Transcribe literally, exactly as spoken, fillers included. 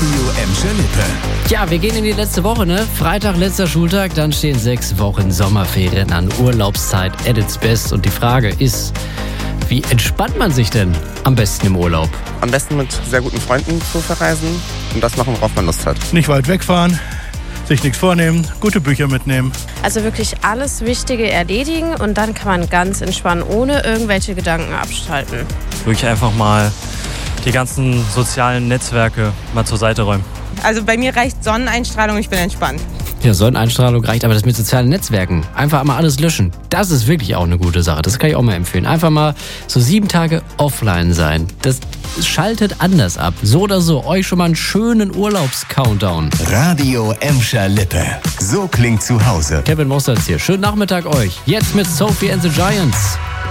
Radio Emscher Lippe. Ja, wir gehen in die letzte Woche, ne? Freitag, letzter Schultag, dann stehen sechs Wochen Sommerferien an. Urlaubszeit at its best. Und die Frage ist, wie entspannt man sich denn am besten im Urlaub? Am besten mit sehr guten Freunden zu verreisen und das machen, worauf man Lust hat. Nicht weit wegfahren, sich nichts vornehmen, gute Bücher mitnehmen. Also wirklich alles Wichtige erledigen und dann kann man ganz entspannen, ohne irgendwelche Gedanken abschalten. Wirklich einfach mal die ganzen sozialen Netzwerke mal zur Seite räumen. Also bei mir reicht Sonneneinstrahlung, ich bin entspannt. Ja, Sonneneinstrahlung reicht, aber das mit sozialen Netzwerken, einfach mal alles löschen, das ist wirklich auch eine gute Sache. Das kann ich auch mal empfehlen. Einfach mal so sieben Tage offline sein. Das schaltet anders ab. So oder so, euch schon mal einen schönen Urlaubs-Countdown. Radio Emscher Lippe. So klingt zu Hause. Kevin Mossertz hier. Schönen Nachmittag euch. Jetzt mit Sophie and the Giants.